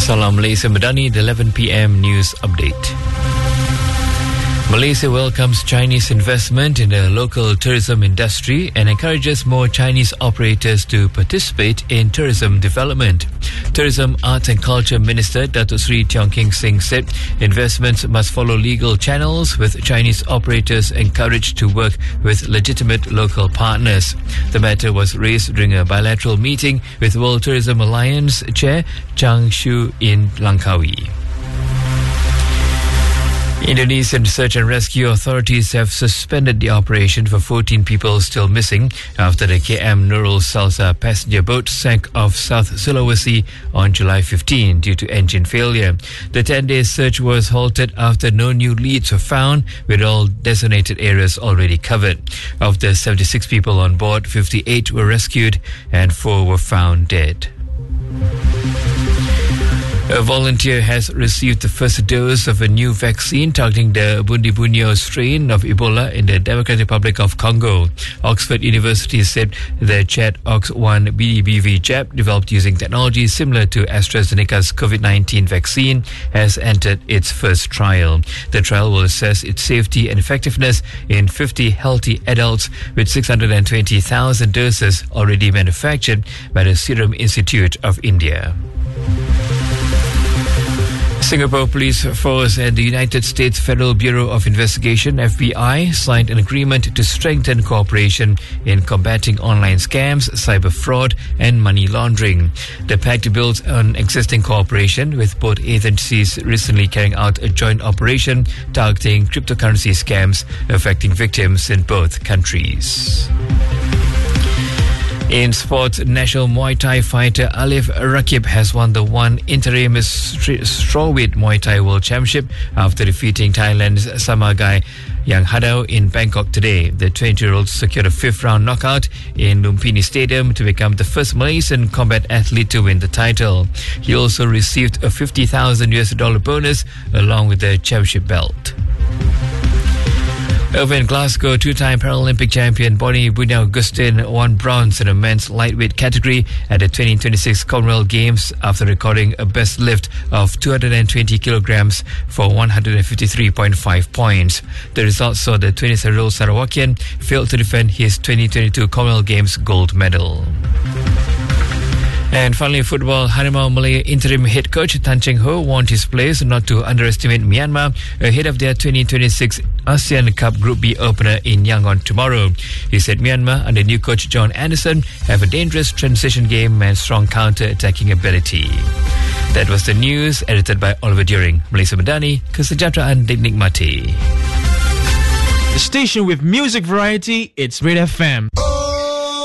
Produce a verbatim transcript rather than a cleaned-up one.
Salam Malaysia Madani, the eleven p m news update. Malaysia welcomes Chinese investment in the local tourism industry and encourages more Chinese operators to participate in tourism development. Tourism, Arts and Culture Minister Datuk Seri Tiong King Sing said investments must follow legal channels, with Chinese operators encouraged to work with legitimate local partners. The matter was raised during a bilateral meeting with World Tourism Alliance Chair Chang Shu in Langkawi. Indonesian search and rescue authorities have suspended the operation for fourteen people still missing after the K M Nurul Salsa passenger boat sank off South Sulawesi on July fifteenth due to engine failure. The ten-day search was halted after no new leads were found, with all designated areas already covered. Of the seventy-six people on board, fifty-eight were rescued and four were found dead. A volunteer has received the first dose of a new vaccine targeting the Bundibugyo strain of Ebola in the Democratic Republic of Congo. Oxford University said the Chat O X one B D B V jab, developed using technology similar to AstraZeneca's COVID nineteen vaccine, has entered its first trial. The trial will assess its safety and effectiveness in fifty healthy adults, with six hundred twenty thousand doses already manufactured by the Serum Institute of India. Singapore Police Force and the United States Federal Bureau of Investigation F B I signed an agreement to strengthen cooperation in combating online scams, cyber fraud and money laundering. The pact builds on existing cooperation, with both agencies recently carrying out a joint operation targeting cryptocurrency scams affecting victims in both countries. In sports, national Muay Thai fighter Alif Rakib has won the one interim strawweight Muay Thai World Championship after defeating Thailand's Samagai Yang Hadau in Bangkok today. The twenty-year-old secured a fifth round knockout in Lumpini Stadium to become the first Malaysian combat athlete to win the title. He also received a fifty thousand U S dollar bonus along with the championship belt. Over in Glasgow, two-time Paralympic champion Bonnie Bunyao-Gustin won bronze in the men's lightweight category at the twenty twenty-six Commonwealth Games after recording a best lift of two hundred twenty kilograms for one hundred fifty-three point five points. The result saw the twenty-seven-year-old Sarawakian fail to defend his twenty twenty-two Commonwealth Games gold medal. And finally, football, Harimau Malaya interim head coach Tan Cheng Ho warned his players not to underestimate Myanmar ahead of their twenty twenty-six ASEAN Cup Group B opener in Yangon tomorrow. He said Myanmar under new coach John Anderson have a dangerous transition game and strong counter-attacking ability. That was the news, edited by Oliver During. Malaysia Madani, kesejahteraan dinikmati. The station with music variety, it's Red F M.